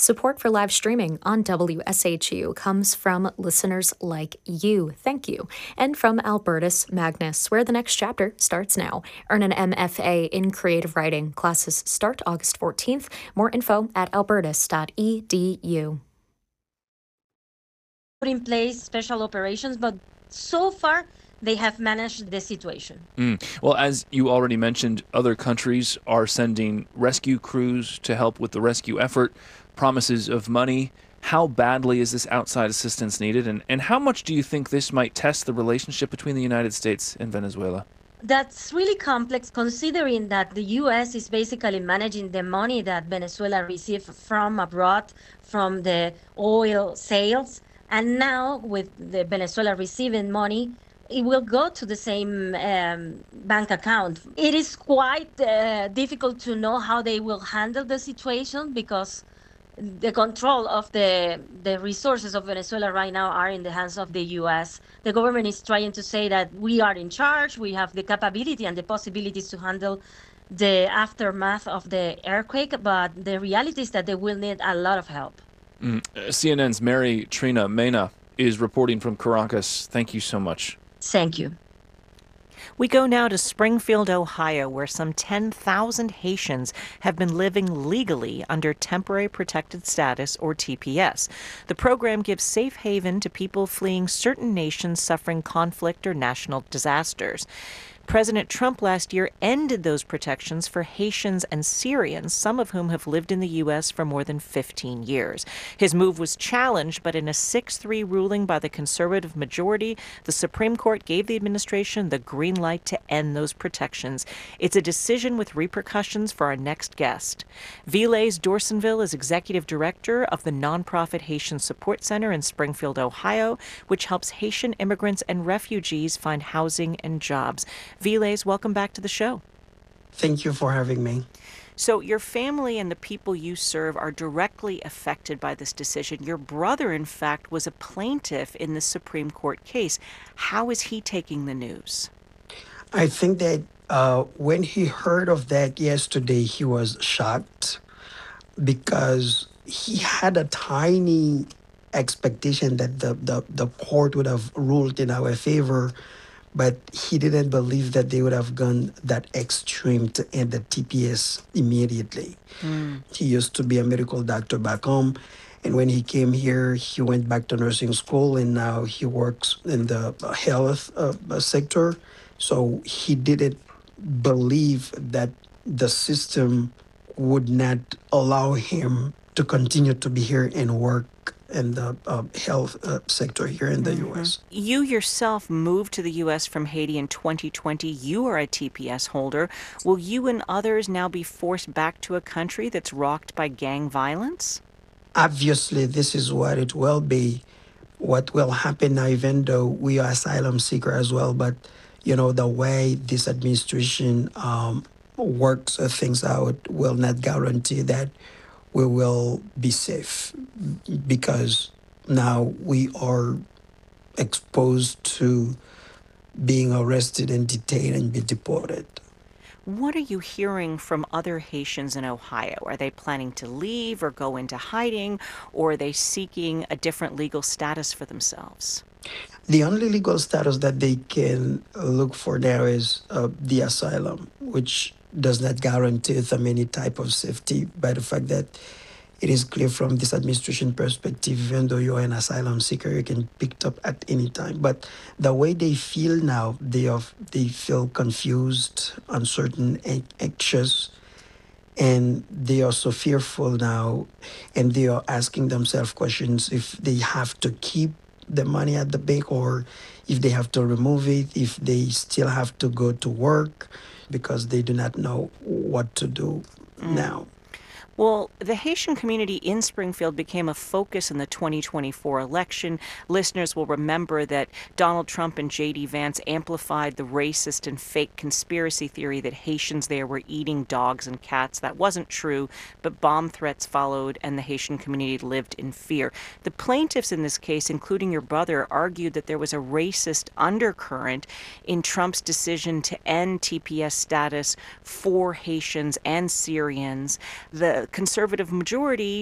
Support for live streaming on WSHU comes from listeners like you. Thank you. And from Albertus Magnus, where the next chapter starts now. Earn an MFA in creative writing. Classes start August 14th. More info at albertus.edu. Put in place special operations, but so far they have managed the situation. Well, as you already mentioned, other countries are sending rescue crews to help with the rescue effort, promises of money. How badly is this outside assistance needed, and how much do you think this might test the relationship between the United States and Venezuela? That's really complex considering that the U.S. is basically managing the money that Venezuela received from abroad, from the oil sales. And now with the Venezuela receiving money, it will go to the same bank account. It is quite difficult to know how they will handle the situation because the control of the resources of Venezuela right now are in the hands of the U.S. The government is trying to say that we are in charge, we have the capability and the possibilities to handle the aftermath of the earthquake, but the reality is that they will need a lot of help. CNN's Mary Trina Mena is reporting from Caracas. Thank you so much. Thank you. We go now to Springfield, Ohio, where some 10,000 Haitians have been living legally under Temporary Protected Status, or TPS. The program gives safe haven to people fleeing certain nations suffering conflict or national disasters. President Trump last year ended those protections for Haitians and Syrians, some of whom have lived in the U.S. for more than 15 years. His move was challenged, but in a 6-3 ruling by the conservative majority, the Supreme Court gave the administration the green light to end those protections. It's a decision with repercussions for our next guest. Viles Dorsonville is executive director of the nonprofit Haitian Support Center in Springfield, Ohio, which helps Haitian immigrants and refugees find housing and jobs. Viles, welcome back to the show. Thank you for having me. So your family and the people you serve are directly affected by this decision. Your brother, in fact, was a plaintiff in the Supreme Court case. How is he taking the news? I think that when he heard of that yesterday, he was shocked because he had a tiny expectation that the court would have ruled in our favor, but he didn't believe that they would have gone that extreme to end the TPS immediately. He used to be a medical doctor back home, and when he came here, he went back to nursing school, and now he works in the health sector. So he didn't believe that the system would not allow him to continue to be here and work in the health sector here in the U.S. You yourself moved to the U.S. from Haiti in 2020. You are a TPS holder. Will you and others now be forced back to a country that's rocked by gang violence? Obviously, this is what it will be. What will happen now, even though we are asylum seeker as well, but you know, the way this administration works things out will not guarantee that we will be safe, because now we are exposed to being arrested and detained and be deported. What are you hearing from other Haitians in Ohio? Are they planning to leave or go into hiding, or are they seeking a different legal status for themselves? The only legal status that they can look for now is the asylum, which does not guarantee them any type of safety by the fact that it is clear from this administration perspective, even though you're an asylum seeker, you can be picked up at any time. But the way they feel now, they feel confused, uncertain, anxious, and they are so fearful now, and they are asking themselves questions if they have to keep the money at the bank or if they have to remove it, if they still have to go to work, because they do not know what to do now. Well, the Haitian community in Springfield became a focus in the 2024 election. Listeners will remember that Donald Trump and J.D. Vance amplified the racist and fake conspiracy theory that Haitians there were eating dogs and cats. That wasn't true, but bomb threats followed and the Haitian community lived in fear. The plaintiffs in this case, including your brother, argued that there was a racist undercurrent in Trump's decision to end TPS status for Haitians and Syrians. The conservative majority